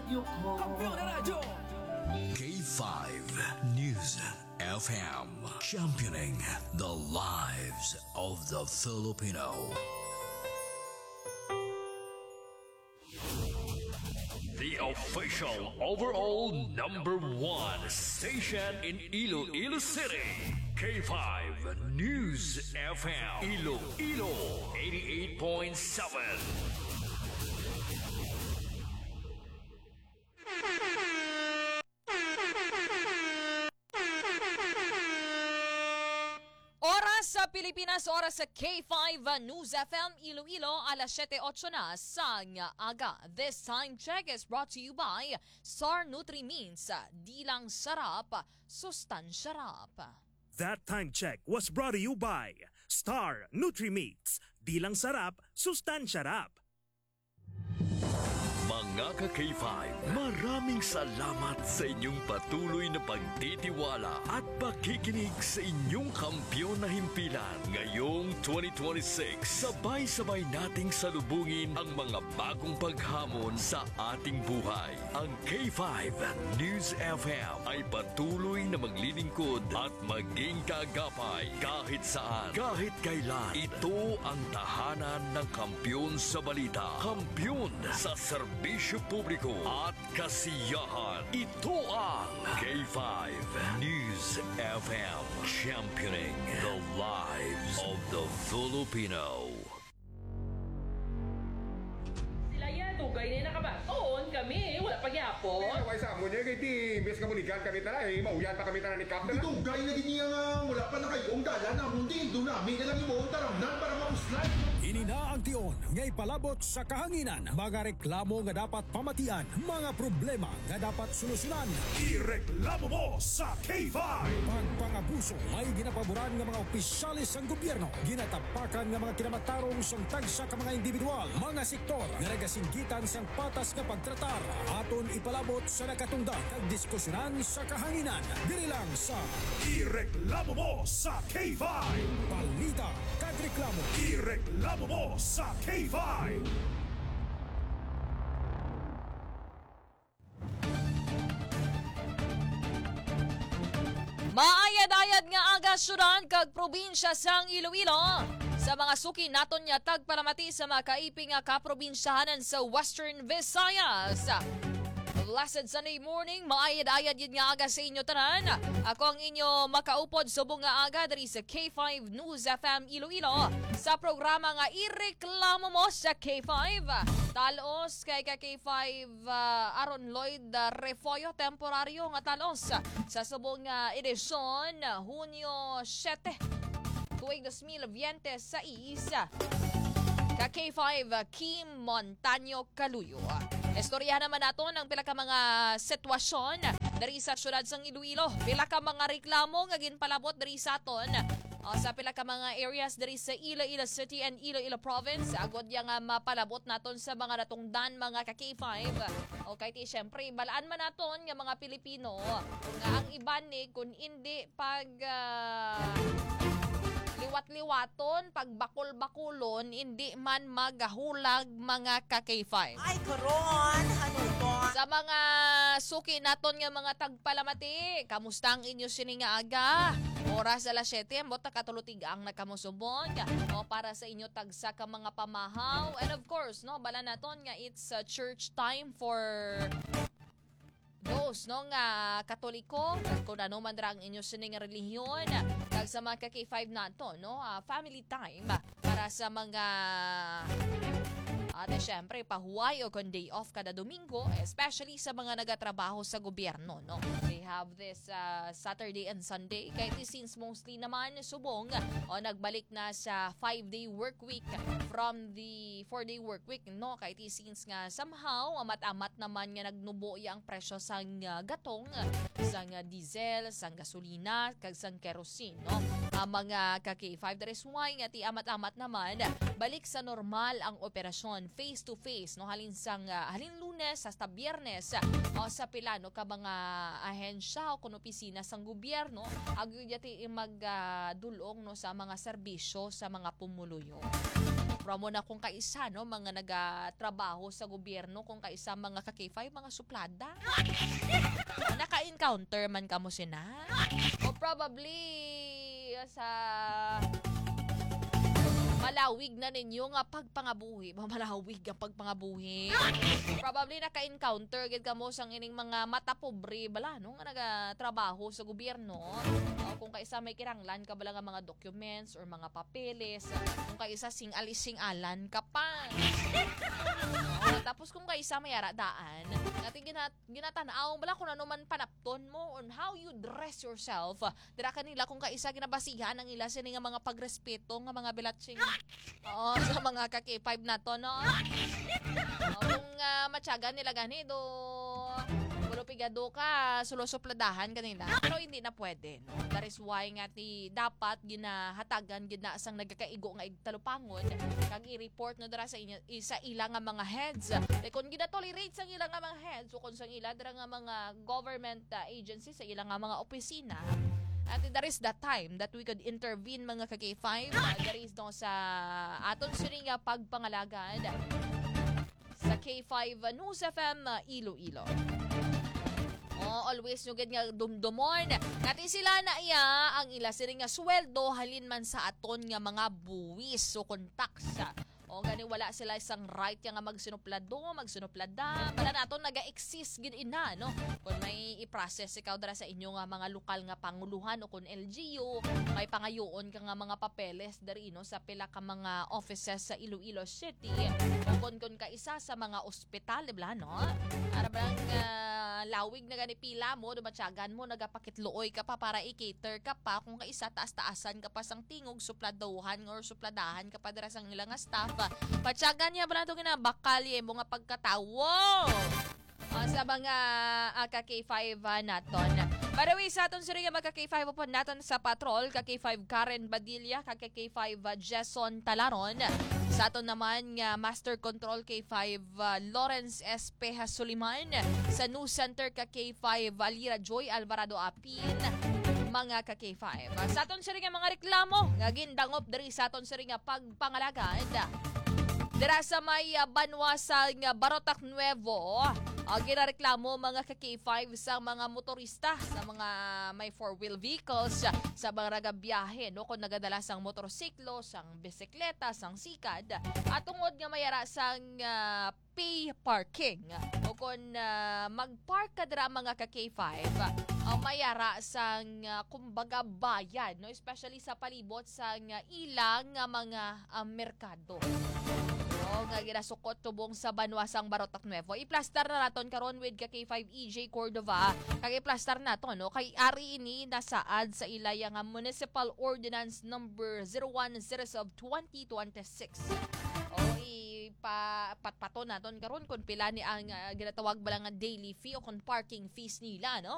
K5 News FM, championing the lives of the Filipino. The official overall #1 station in Iloilo City. K5 News FM, Iloilo 88.7. Oras sa Pilipinas, oras sa K5 News FM Iloilo, alas 7:08 na sa aga. This time check is brought to you by Star Nutri-Means. Di lang sarap, sustansarap. That time check was brought to you by Star Nutri-Meats. Di lang sarap, sustansarap. Mga ka-K5, maraming salamat sa inyong patuloy na pagtitiwala at pakikinig sa inyong kampyon na himpilan. Ngayong 2026, sabay-sabay nating salubungin ang mga bagong paghamon sa ating buhay. Ang K5 News FM ay patuloy na maglilingkod at maging kaagapay kahit saan, kahit kailan. Ito ang tahanan ng kampyon sa balita, kampyon sa serbisyo publiko at kasiyahan. Ito ang K5 News FM, championing the lives of the Filipino. Sila yan, tugay na nakabatoon kami. Wala pa gyapon. Pero kay Samo niya, kay ti, imbes ka munigan kami tala eh, mauyan pa kami tala ni Captain. Ito, gay na din niya nga, wala pa na kayong dala na mundi, doon namin na lang imo taramnan para mauslay. Inina ang tion ngay palabot sa kahanginan, mga reklamo nga dapat pamatian, mga problema nga dapat solusyonan. Ireklamo mo sa K5! Pagpangabuso may ginapaboran nga mga opisyalis ng gobyerno, ginatapakan nga mga kinamatarong sang tagsa ka mga individual, mga sektor nga nagasinggitan sang patas nga pagtratar. Aton ipalabot sa nakatungdag kag diskusyonan sa kahanginan. Diri lang sa Ireklamo mo sa K5! Balita kag reklamo. Ireklamo mo sa K5! Maayad-ayad nga aga syudad kag probinsya sang Iloilo. Sa mga suki naton nya tagpalamati sa mga kaiping nga kaprobinsyahanan sa Western Visayas. Blessed Sunday morning, maayad-ayad yun nga aga sa inyo tanan. Ako ang inyo makaupod subong nga aga dari sa K5 News FM Iloilo sa programa nga Ireklamo Mo sa K5. Talos kay K5 Aaron Lloyd Refoyo, temporaryo nga talos sa subong nga edisyon Hunyo 7 tuig 2026 ka K5 Kim Montaño Caluyo. Istoryahan naman nato ng pila ka mga sitwasyon dari sa syudad sang Iloilo. Pila ka mga reklamo nga ginpalabot dari sa aton sa pila ka mga areas dari sa Iloilo City and Iloilo Province. Agod yang mapalabot naton sa mga natungdan mga ka K5. Okay, ti syempre balaan man naton nga mga Pilipino nga ang iban ni kun hindi pag liwat-liwaton, pagbakol-bakulon, hindi man magahulag mga ka-K5. Ay, karon, hanuton. Sa mga suki naton nga mga tagpalamati, kamusta ang inyo sini nga aga? Oras alas 7, bota katulutig ang nakamusubon o para sa inyo tagsa ka mga pamahaw. And of course, no, bala naton nga it's church time for those no nga Katoliko, kung ano man ra ang inyo sining relihiyon, kag sa mga K5 nato, no, family time para sa mga at syempre, pahuway o kung day off kada Domingo, especially sa mga nagatrabaho sa gobyerno, no? They have this Saturday and Sunday. Kahit since mostly naman subong o nagbalik na sa 5-day work week from the 4-day work week, no? Kahit since nga somehow, amat-amat naman nga nagnubo ang presyo sang gatong, sang diesel, sang gasolina, kag sang kerosene, no? Mga ka-K5, that is why nga ti amat-amat naman, balik sa normal ang operasyon face to face, no, halin Lunes hasta Biyernes o sa pilano ka mga ahensya o kun opisina sang gobyerno agud yati magdulong no sa mga serbisyo sa mga pumuluyo. From mo na kung kaisa, no, mga nagatrabaho sa gobyerno, kung kaisa mga ka-K5, mga suplada. O, naka-encounter man ka mo sina. O probably sa malawig na ninyo nga pagpangabuhi. Malawig ang pagpangabuhi. Probably naka-encounter gid kamo sang ining mga mata pobre bala no nga nagatrabaho sa gobyerno. Kung kaisa may kiranglan ka bala nga mga documents or mga papeles, kung kaisa sing-alis-sing-alan ka pa. Tapos kung kaisa may aradaan, natin ginatanaw bala kung ano man panapton mo on how you dress yourself. Dira kanila kung kaisa ginabasihan ang ila sini nga mga pagrespeto nga mga bilatsing sa mga ka-K5 nato, no? Kung matyagan nila gani do pigado ka, sulosupladahan kanila. Pero hindi na pwede, no? That is why nga dapat ginahatagan gina sang nagakaigo nga igtalupangon kag i-report no dira sa ila nga mga heads. Kung gina-tolerate sang ila nga mga heads o kung sang ila dira nga mga government agencies sa ila nga mga opisina, at there is that time that we could intervene mga ka-K5. There is no sa aton sini nga pagpangalagad sa K5 News FM Iloilo. Always nyo nga dumdumon. Natin sila na iya ang ila sini nga sweldo halin man sa aton nga mga buwis o kontaksa. O gani wala sila isang right nga magsinuplada. Bala naton naga-exist gid ina, no? Kung may i-process ikaw dara sa inyo nga mga lokal nga panguluhan o kung LGU, may pangayoon ka nga mga papeles dari no sa pila ka mga offices sa Iloilo City. O kung ka isa sa mga ospital, bala no? Para bang lawig na gani pila mo, dumatyagan mo, nagapakitluoy ka pa para i-cater ka pa kung kaisa taas-taasan ka pa sang tingog, supladahan or supladahan ka pa dara sang ilang staff. Patsagan niya ba na itong bakali mo nga pagkatawo sa mga ka-K5 naton. By the way, sa aton sila mga ka-K5 po naton sa patrol, ka-K5 Karen Badilla, ka-K5 Jason Talaron. Sa aton naman nga Master Control K5 Lawrence Espeja Suliman. Sa News Center ka-K5 Alira Joy Alvarado Apin. Mga ka-K5. Sa aton sila nga mga reklamo, nga gindangop diri sa aton sila nga pagpangalagad. Dira sa may banwasang Barotac Nuevo, ginareklamo mga ka-K5 sa mga motorista, sa mga may four-wheel vehicles, sa mga nagabiyahe, no? Kung nagadala sang motorsiklo, sang bisikleta, sang sikad, at tungod nga mayara sang pay parking. O kung mag-park ka dira mga ka-K5, mayara sang kumbaga bayan, no? Especially sa palibot sang ilang mga merkado. Nga ginasukot tubong sa banwasang Barotac Nuevo. I-plaster na naton karon with ka-K5 EJ Cordova. Kag i-plaster naton no kay ari ini nasaad sa ilaya nga Municipal Ordinance number 010 of 2026. Patpato naton karon kung pila ni ang ginatawag bala nga daily fee o kung parking fees nila, no?